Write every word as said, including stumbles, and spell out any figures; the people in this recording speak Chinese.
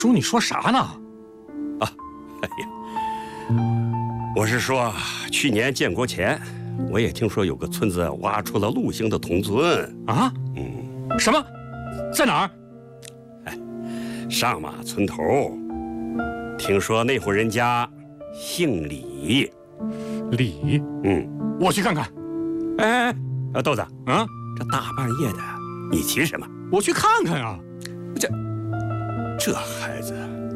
叔，你说啥呢？ 啊，哎呀，我是说，去年建国前，我也听说有个村子挖出了陆姓的童尊啊。嗯，什么？在哪儿？ 哎，上马村头。听说那户人家姓李。 李？ 嗯， 我去看看。 哎，啊，豆子， 啊， 这大半夜的，你急什么？ 我去看看啊。 这，这孩子。